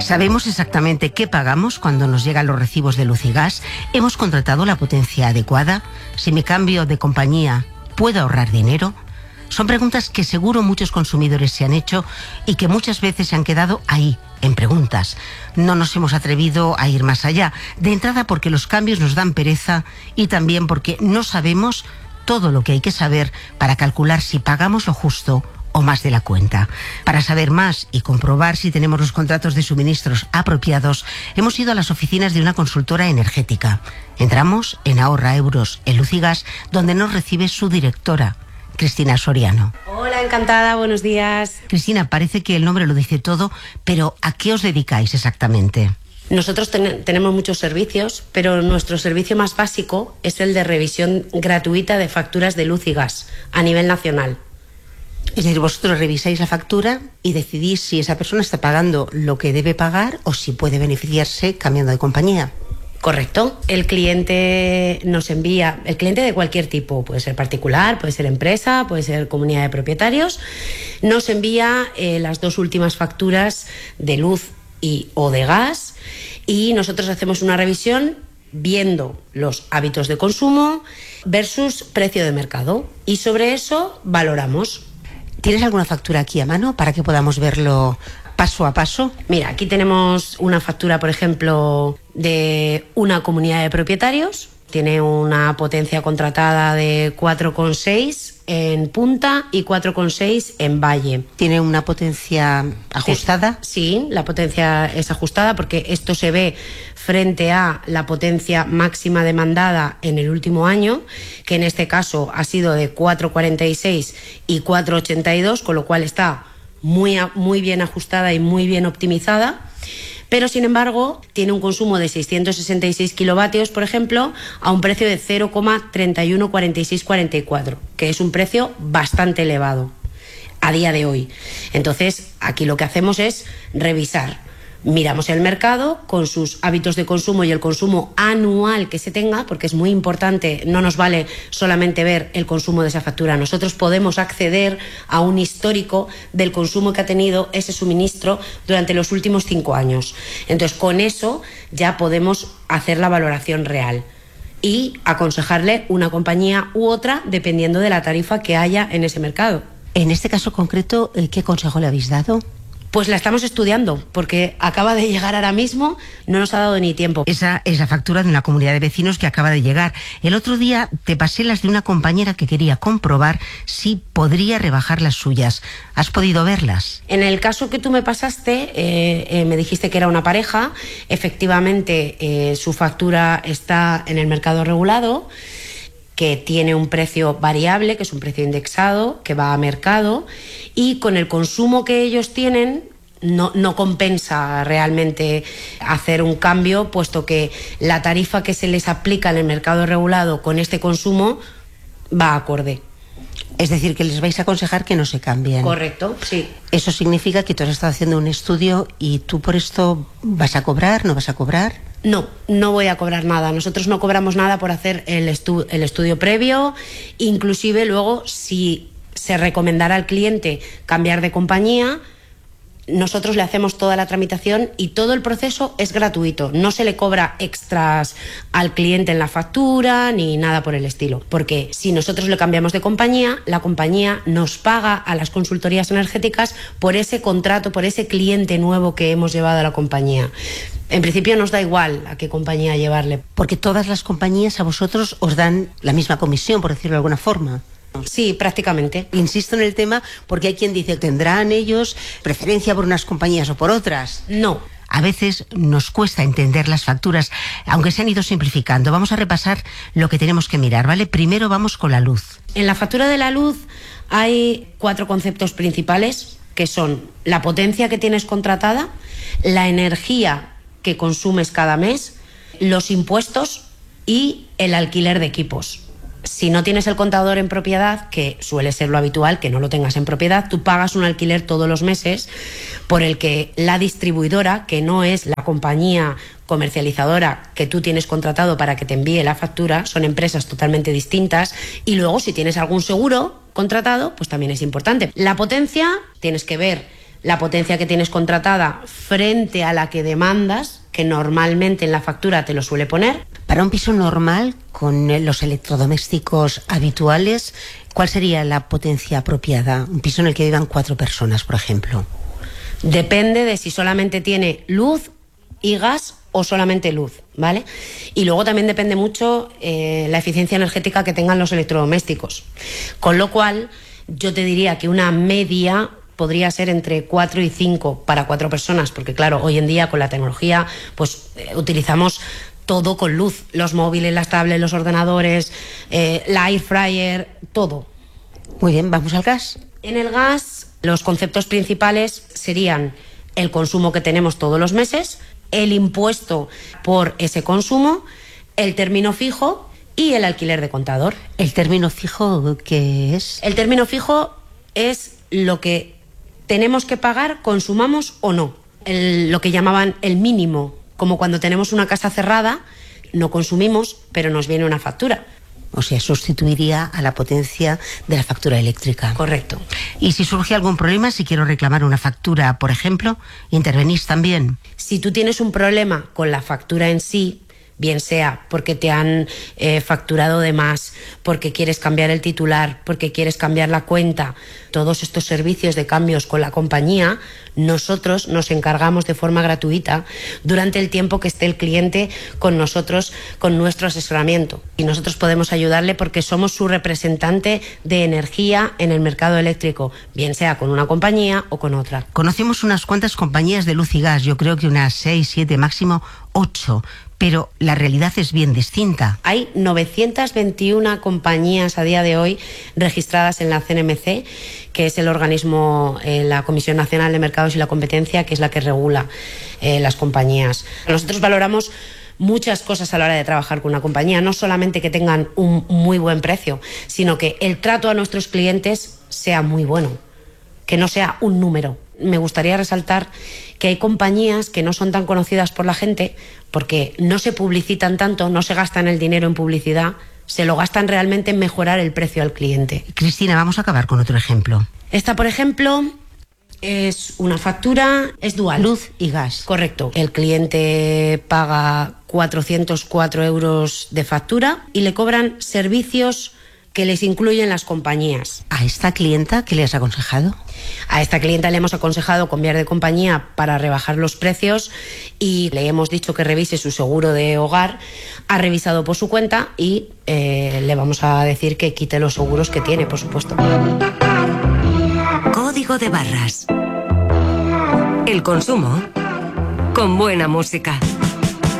Sabemos exactamente qué pagamos cuando nos llegan los recibos de luz y gas. ¿Hemos contratado la potencia adecuada? Si me cambio de compañía, ¿puedo ahorrar dinero? Son preguntas que seguro muchos consumidores se han hecho y que muchas veces se han quedado ahí, en preguntas. No nos hemos atrevido a ir más allá. De entrada porque los cambios nos dan pereza y también porque no sabemos todo lo que hay que saber para calcular si pagamos lo justo o más de la cuenta. Para saber más y comprobar si tenemos los contratos de suministros apropiados, hemos ido a las oficinas de una consultora energética. Entramos en Ahorra Euros en Luz y Gas, donde nos recibe su directora, Cristina Soriano. Hola, encantada, buenos días. Cristina, parece que el nombre lo dice todo, pero ¿a qué os dedicáis exactamente? Nosotros tenemos muchos servicios, pero nuestro servicio más básico es el de revisión gratuita de facturas de luz y gas a nivel nacional. Es decir, vosotros revisáis la factura y decidís si esa persona está pagando lo que debe pagar o si puede beneficiarse cambiando de compañía. Correcto. El cliente nos envía, el cliente de cualquier tipo, puede ser particular, puede ser empresa, puede ser comunidad de propietarios, nos envía las 2 últimas facturas de luz o de gas y nosotros hacemos una revisión viendo los hábitos de consumo versus precio de mercado y sobre eso valoramos. ¿Tienes alguna factura aquí a mano para que podamos verlo paso a paso? Mira, aquí tenemos una factura, por ejemplo, de una comunidad de propietarios. Tiene una potencia contratada de 4,6 en punta y 4,6 en valle. ¿Tiene una potencia ajustada? Sí, la potencia es ajustada porque esto se ve frente a la potencia máxima demandada en el último año, que en este caso ha sido de 4,46 y 4,82, con lo cual está muy bien ajustada y muy bien optimizada. Pero, sin embargo, tiene un consumo de 666 kilovatios, por ejemplo, a un precio de 0,314644, que es un precio bastante elevado a día de hoy. Entonces, aquí lo que hacemos es revisar. Miramos el mercado con sus hábitos de consumo y el consumo anual que se tenga, porque es muy importante, no nos vale solamente ver el consumo de esa factura. Nosotros podemos acceder a un histórico del consumo que ha tenido ese suministro durante los últimos 5 años. Entonces, con eso ya podemos hacer la valoración real y aconsejarle una compañía u otra dependiendo de la tarifa que haya en ese mercado. En este caso concreto, ¿qué consejo le habéis dado? Pues la estamos estudiando, porque acaba de llegar ahora mismo, no nos ha dado ni tiempo. Esa es la factura de una comunidad de vecinos que acaba de llegar. El otro día te pasé las de una compañera que quería comprobar si podría rebajar las suyas. ¿Has podido verlas? En el caso que tú me pasaste, me dijiste que era una pareja. Efectivamente, su factura está en el mercado regulado, que tiene un precio variable, que es un precio indexado, que va a mercado, y con el consumo que ellos tienen no compensa realmente hacer un cambio, puesto que la tarifa que se les aplica en el mercado regulado con este consumo va acorde. Es decir, que les vais a aconsejar que no se cambien. Correcto, sí. Eso significa que tú has estado haciendo un estudio y tú por esto vas a cobrar, ¿no vas a cobrar? No voy a cobrar nada. Nosotros no cobramos nada por hacer el estudio previo. Inclusive luego, si se recomendara al cliente cambiar de compañía, nosotros le hacemos toda la tramitación y todo el proceso es gratuito. No se le cobra extras al cliente en la factura ni nada por el estilo. Porque si nosotros le cambiamos de compañía, la compañía nos paga a las consultorías energéticas por ese contrato, por ese cliente nuevo que hemos llevado a la compañía. En principio nos da igual a qué compañía llevarle. Porque todas las compañías a vosotros os dan la misma comisión, por decirlo de alguna forma. Sí, prácticamente. Insisto en el tema porque hay quien dice que tendrán ellos preferencia por unas compañías o por otras. No. A veces nos cuesta entender las facturas, aunque se han ido simplificando. Vamos a repasar lo que tenemos que mirar, ¿vale? Primero vamos con la luz. En la factura de la luz hay 4 conceptos principales, que son la potencia que tienes contratada, la energía que consumes cada mes, los impuestos y el alquiler de equipos. Si no tienes el contador en propiedad, que suele ser lo habitual, que no lo tengas en propiedad, tú pagas un alquiler todos los meses por el que la distribuidora, que no es la compañía comercializadora que tú tienes contratado para que te envíe la factura, son empresas totalmente distintas, y luego si tienes algún seguro contratado, pues también es importante. La potencia, tienes que ver la potencia que tienes contratada frente a la que demandas, que normalmente en la factura te lo suele poner. Para un piso normal, con los electrodomésticos habituales, ¿cuál sería la potencia apropiada? Un piso en el que vivan 4 personas, por ejemplo. Depende de si solamente tiene luz y gas o solamente luz, ¿vale? Y luego también depende mucho la eficiencia energética que tengan los electrodomésticos. Con lo cual, yo te diría que una media podría ser entre 4 y 5 para 4 personas, porque claro, hoy en día con la tecnología pues utilizamos todo con luz, los móviles, las tablets, los ordenadores, la air fryer, todo. Muy bien, vamos al gas. En el gas, los conceptos principales serían el consumo que tenemos todos los meses, el impuesto por ese consumo, el término fijo y el alquiler de contador. ¿El término fijo qué es? El término fijo es lo que tenemos que pagar, consumamos o no. Lo que llamaban el mínimo, como cuando tenemos una casa cerrada, no consumimos, pero nos viene una factura. O sea, sustituiría a la potencia de la factura eléctrica. Correcto. Y si surge algún problema, si quiero reclamar una factura, por ejemplo, ¿intervenís también? Si tú tienes un problema con la factura en sí, bien sea porque te han facturado de más, porque quieres cambiar el titular, porque quieres cambiar la cuenta, todos estos servicios de cambios con la compañía, nosotros nos encargamos de forma gratuita durante el tiempo que esté el cliente con nosotros, con nuestro asesoramiento. Y nosotros podemos ayudarle porque somos su representante de energía en el mercado eléctrico, bien sea con una compañía o con otra. Conocemos unas cuantas compañías de luz y gas, yo creo que unas 6, 7, máximo 8, pero la realidad es bien distinta. Hay 921 compañías a día de hoy registradas en la CNMC, que es el organismo, la Comisión Nacional de Mercados y la Competencia, que es la que regula las compañías. Nosotros valoramos muchas cosas a la hora de trabajar con una compañía, no solamente que tengan un muy buen precio, sino que el trato a nuestros clientes sea muy bueno, que no sea un número. Me gustaría resaltar que hay compañías que no son tan conocidas por la gente porque no se publicitan tanto, no se gastan el dinero en publicidad, se lo gastan realmente en mejorar el precio al cliente. Cristina, vamos a acabar con otro ejemplo. Esta, por ejemplo, es una factura, es dual. Luz y gas. Correcto. El cliente paga 404 euros de factura y le cobran servicios que les incluyen las compañías. ¿A esta clienta qué le has aconsejado? A esta clienta le hemos aconsejado cambiar de compañía para rebajar los precios y le hemos dicho que revise su seguro de hogar. Ha revisado por su cuenta y le vamos a decir que quite los seguros que tiene, por supuesto. Código de barras. El consumo con buena música.